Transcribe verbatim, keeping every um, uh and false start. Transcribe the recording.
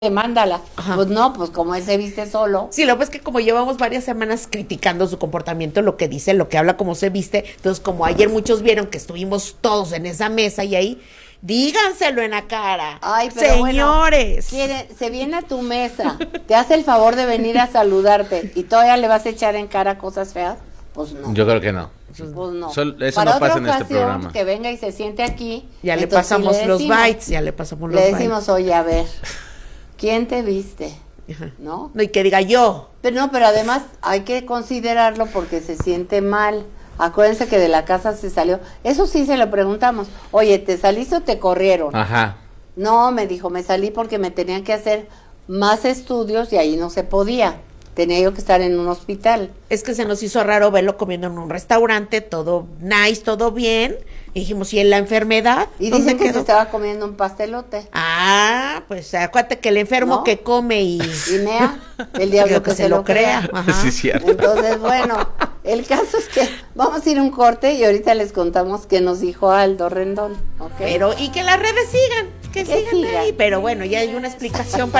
mándala. Ajá. Pues no, pues como él se viste solo. Sí, lo que pasa es que como llevamos varias semanas criticando su comportamiento, lo que dice, lo que habla, cómo se viste, entonces como ayer muchos vieron que estuvimos todos en esa mesa y ahí, díganselo en la cara. Ay, pero señores. Bueno, quiere, se viene a tu mesa, te hace el favor de venir a saludarte y todavía le vas a echar en cara cosas feas. Pues no. Yo creo que no. Pues no. Sol, eso Para no pasa otra en este ocasión, programa. que venga y se siente aquí. Ya le entonces pasamos le los decimos, bytes, ya le pasamos los Le bytes. decimos, oye, a ver, ¿quién te viste? Ajá. ¿No? No, y que diga yo. Pero no, pero además hay que considerarlo porque se siente mal. Acuérdense que de la casa se salió. Eso sí se lo preguntamos. Oye, ¿te saliste o te corrieron? Ajá. No, me dijo, me salí porque me tenían que hacer más estudios y ahí no se podía. Tenía yo que estar en un hospital. Es que se nos hizo raro verlo comiendo en un restaurante, todo nice, todo bien. Y dijimos, ¿y en la enfermedad? Y ¿Dónde dicen que quedó? se estaba comiendo un pastelote. Ah, pues acuérdate que el enfermo ¿No? que come y... Y mea, el diablo que, que, se lo crea. Ajá. Sí, cierto. Entonces, bueno, el caso es que vamos a ir a un corte y ahorita les contamos qué nos dijo Aldo Rendón, ¿ok? Pero, y que las redes sigan, que, Que sigan, sigan. ahí. Pero bueno, ya hay una explicación para